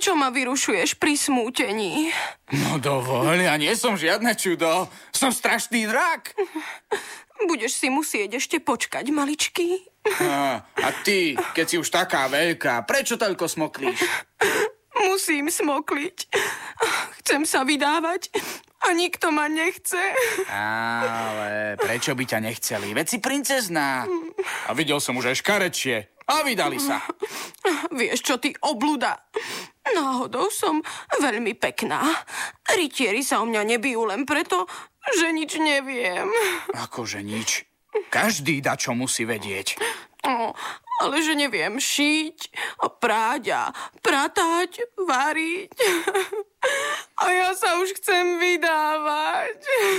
Prečo ma vyrušuješ pri smútení? No dovoľ, ja nie som žiadne čudo. Som strašný drak. Budeš si musieť ešte počkať, maličký. A ty, keď si už taká veľká, prečo toľko smoklíš? Musím smokliť. Chcem sa vydávať a nikto ma nechce. Ale prečo by ťa nechceli? Veď si princezná. A videl som už aj škarečie. A vydali sa. Vieš čo, ty obluda? Náhodou som veľmi pekná. Rytieri sa o mňa nebijú len preto, že nič neviem. Akože nič? Každý dačo musí vedieť. Ale že neviem šiť, práť a pratať, variť. A ja sa už chcem vydávať.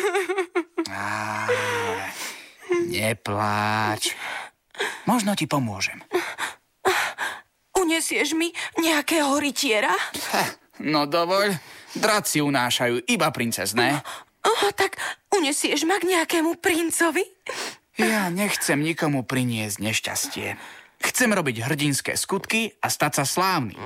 Nepláč. Možno ti pomôžem. Unesieš mi nejakého rytiera? No dovoľ, draci unášajú iba princezné. Tak unesieš ma k nejakému princovi? Ja nechcem nikomu priniesť nešťastie. Chcem robiť hrdinské skutky a stať sa slávny.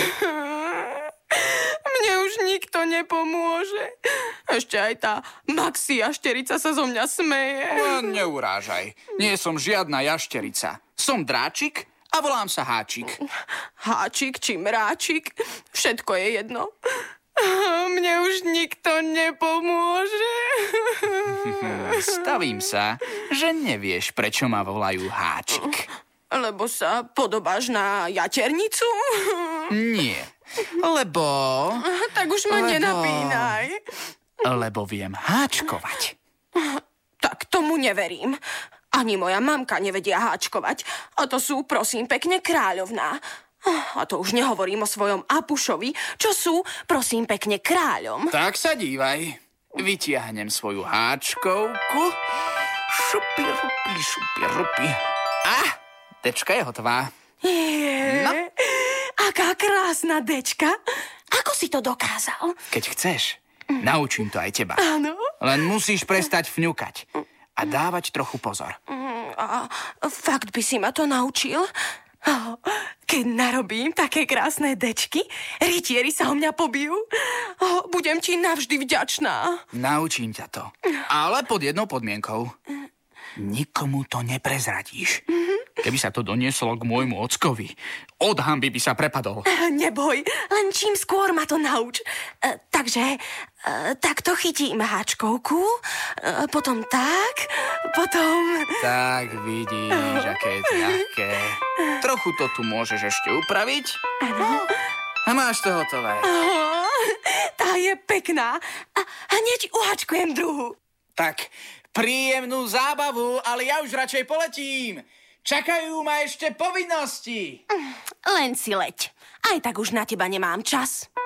Mne už nikto nepomôže. Ešte aj tá Maxi jašterica sa zo mňa smeje. Neurážaj. Nie som žiadna jašterica. Som dráčik a volám sa Háčik. Háčik či mráčik, všetko je jedno. Mne už nikto nepomôže. Stavím sa, že nevieš, prečo ma volajú Háčik. Lebo sa podobáš na jaternicu? Nie, lebo... Tak už ma nenapínaj. Lebo viem háčkovať. Tak tomu neverím. Ani moja mamka nevedia háčkovať. A to sú, prosím, pekne kráľovná. A to už nehovorím o svojom Apušovi, čo sú, prosím, pekne kráľom. Tak sa dívaj. Vytiahnem svoju háčkovku. Šupi, rupi, šupi, rupi. Dečka je hotová. No. Aká krásna dečka. Ako si to dokázal? Keď chceš, naučím to aj teba. Áno. Len musíš prestať fňukať a dávať trochu pozor. A fakt by si ma to naučil? Keď narobím také krásne dečky, rytieri sa o mňa pobijú. Budem ti navždy vďačná. Naučím ťa to. Ale pod jednou podmienkou. Nikomu to neprezradíš. Keby sa to donieslo k môjmu ockovi, od hanby by sa prepadol. Neboj, len čím skôr ma to nauč. Takže takto chytím háčkovku, potom tak, potom... Tak vidíš, aké je to ľahké. Trochu to tu môžeš ešte upraviť. Áno. A máš to hotové. Tá je pekná. A hneď uháčkujem druhú. Tak, príjemnú zábavu, ale ja už radšej poletím. Čakajú ma ešte povinnosti. Len si leď. Aj tak už na teba nemám čas.